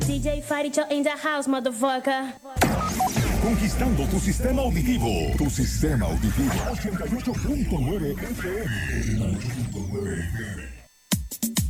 DJ Faricho in the house, motherfucker. Conquistando tu sistema auditivo. Tu sistema auditivo. 88.9 FM. 88.9 FM.